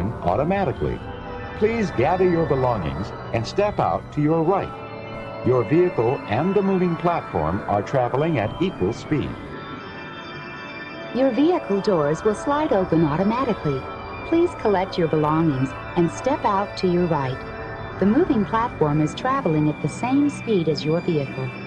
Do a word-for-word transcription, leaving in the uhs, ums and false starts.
open automatically. Please gather your belongings and step out to your right. Your vehicle and the moving platform are traveling at equal speed. Your vehicle doors will slide open automatically. Please collect your belongings and step out to your right. The moving platform is traveling at the same speed as your vehicle.